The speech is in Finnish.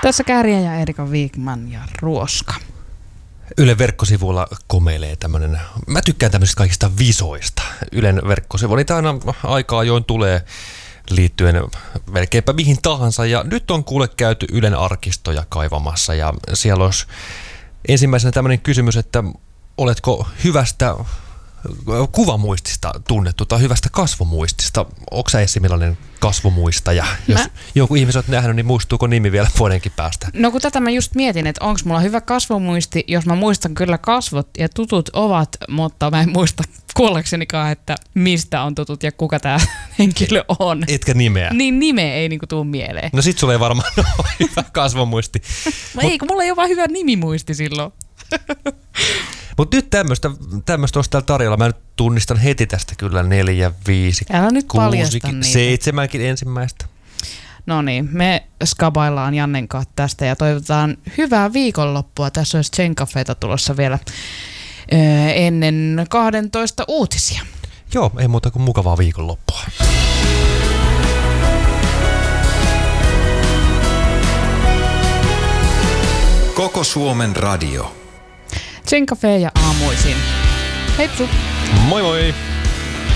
Tässä Kääriä ja Erika Wigman ja Ruoska. Ylen verkkosivuilla komeilee tämmönen, mä tykkään tämmöisistä kaikista visoista. Ylen verkkosivu, niitä aina aikaa ajoin tulee liittyen melkeinpä mihin tahansa. Ja nyt on kuule käyty Ylen arkistoja kaivamassa ja siellä olisi ensimmäisenä tämmöinen kysymys, että oletko hyvästä kuvamuistista tunnettu tai hyvästä kasvomuistista? Onko sä Essi millainen kasvomuistaja? Jos joku ihmisen olet nähnyt, niin muistuuko nimi vielä vuodenkin päästä? No kun tätä mä just mietin, että onko mulla hyvä kasvomuisti, jos mä muistan kyllä kasvot ja tutut ovat, mutta mä en muista kuollaksenikaan, että mistä on tutut ja kuka tää henkilö on. Etkä nimeä? Niin nimeä ei niinku tuu mieleen. No sit sulla ei varmaan ole hyvä kasvomuisti. Ei, kun mulla ei ole vaan hyvä nimimuisti silloin. Mutta nyt tämmöistä olisi täällä tarjolla. Mä nyt tunnistan heti tästä kyllä 4, 5, Älä nyt 6, paljasta niitä. 7 ensimmäistä. No niin, me skabaillaan Jannen kanssa tästä ja toivotaan hyvää viikonloppua. Tässä olisi Zen Cafeta tulossa vielä ennen 12 uutisia. Joo, ei muuta kuin mukavaa viikonloppua. Koko Suomen radio. Zen Cafe ja aamuisin. Heipsu! Moi moi!